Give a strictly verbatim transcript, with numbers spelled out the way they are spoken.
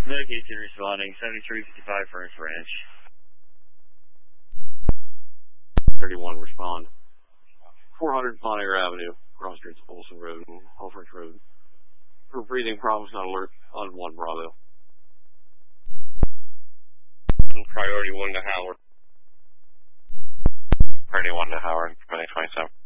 Medication responding, seventy-three fifty-five Furnace Ranch. thirty-one, respond. four hundred Pontiac Avenue, cross streets Olson Road and Hallfrench Road. For breathing problems on alert on one Bravo. Priority one to Howard. Priority one to Howard, twenty twenty-seven.